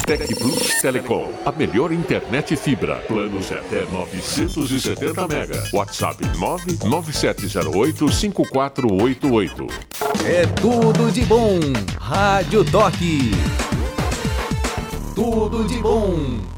Tec Plus Telecom, a melhor internet fibra. Planos até 970 mega. WhatsApp 997085488. É tudo de bom. Rádio Toque. Tudo de bom.